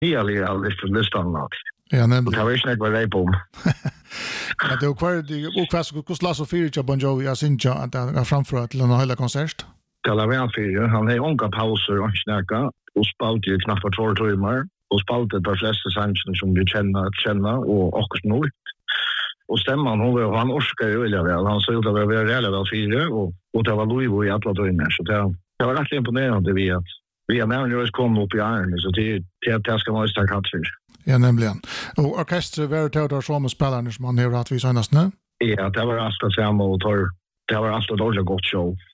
Hela listan något. Ja, nämligen. Det var inte något rej på. Men det var hur Lasso Fyrich Bon Jovi jag syns att framföra till en hela konsert. Det var väl för han har onka pauser och snacka och spalt ju knappt 2 timmar och spalt de flesta sånger som vi känner och också nu. Och stämman han orskar ju väl. Han såg det var väl fyra och det var Louis i alla dygn så det var rätt imponerande vi har närmare kommit upp i Iron så det ska man starkt ha för. Ja, nämligen. Och orkestret var Theodor som spelarna som han har att vi senast nu. Ja, det var alltid samma och det var alltid ett ordentligt gott show.